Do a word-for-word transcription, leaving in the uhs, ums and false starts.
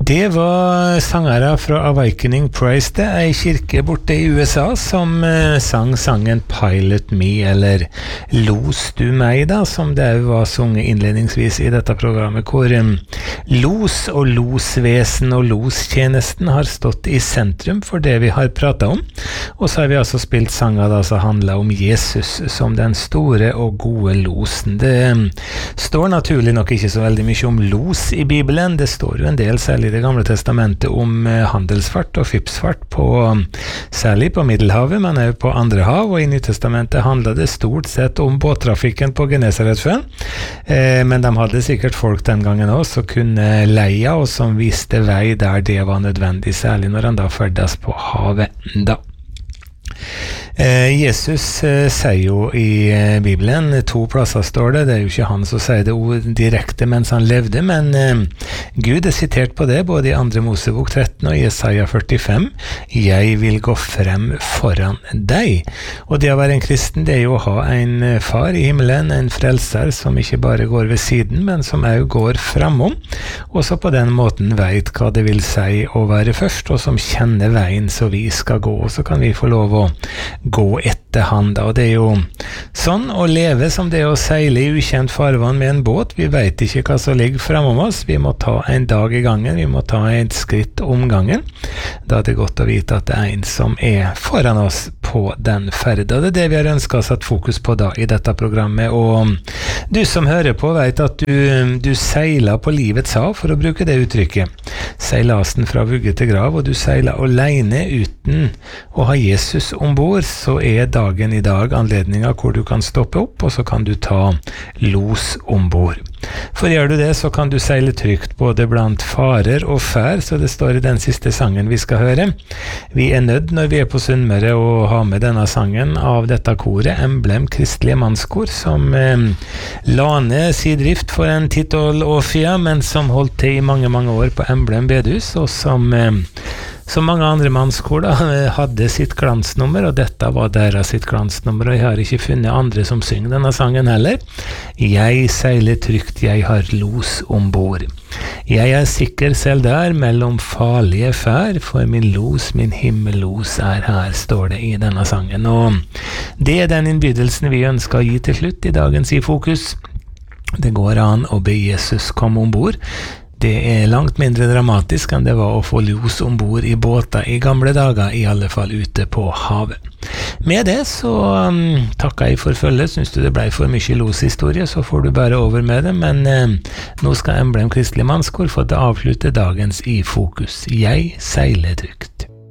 Det var sangere fra Awakening Praise, det er en kirke borte i U S A som eh, sang sangen Pilot Me, eller Los du meg da, som det var sunget innledningsvis i dette programmet, hvor eh, los og losvesen og lostjenesten har stått i sentrum for det vi har pratet om, og så har vi altså spilt sanger da som handler om Jesus som den store og gode losen. Det eh, står naturlig nok ikke så veldig mye om los i Bibelen, det står jo en del særlig i det gamle testamentet om handelsfart og skipsfart på, særlig på Middelhavet, men også på andre hav, og i Nytestamentet handlet det stort sett om båttrafikken på Genesaretsjøen, eh, men de hadde sikkert folk den gangen også som kunne leie og som viste vei der det var nødvendig, særlig når han da ferdes på havet da. Eh, Jesus eh, sier jo i eh, Bibelen, to plasser står det, det er jo ikke han som sier det ord direkte mens han levde, men eh, Gud er sitert på det, både i andre Mosebok tretten og Jesaja førtifem. Jeg vil gå frem foran deg. Og det å være en kristen, det er jo å ha en far i himmelen, en frelser som ikke bare går ved siden, men som også går framom, og så på den måten vet hva det vil si å være først, og som kjenner veien så vi skal gå, og så kan vi få lov å gå etter han da, og det er jo sånn å leve som det å seile i ukjent farvann med en båt. Vi vet ikke hva som ligger framom oss, vi må ta en dag i gangen, vi må ta et skritt om gangen. Da er det godt å vite at det er en som er foran oss på den ferden, og det er det vi har ønsket å sette fokus på da i dette programmet, og du som hører på vet at du, du seiler på livets hav, for å bruke det uttrykket. Seilasen fra vugge til grav, og du seiler alene uten å ha Jesus ombord, så er dagen i dag anledningen hvor du kan stoppe opp, og så kan du ta los ombord. For gjør du det, så kan du seile trygt både blant farer og fær, så det står i den siste sangen vi skal høre. Vi er nødt når vi er på Sunnmøre å ha med denne sangen av dette koret, Emblem Kristelige Mannskor, som eh, la ned sin drift for en tittel og fia, men som holdt til i mange, mange år på Emblem Bedhus, og som eh, som mange andre mannskor da, hadde sitt glansnummer, og dette var deres sitt glansnummer, og jeg har ikke funnet andre som synger denne sangen heller. Jeg seiler trygt, jeg har los ombord. Jeg er sikker selv der, mellom farlige fær, for min los, min himmellos er her, står det i denne sangen. Og det er den innbydelsen vi ønsker å gi til slutt i dagens I Fokus. Det går an å be Jesus komme ombord. Det er langt mindre dramatisk enn det var å få los ombord i båter i gamle dager, i alle fall ute på havet. Med det så um, takker jeg for følget. Synes du det ble for mye loshistorie, så får du bare over med det, men um, nå skal Emblem Kristelige Mannskor få avslutte dagens I Fokus. Jeg seiler trygt.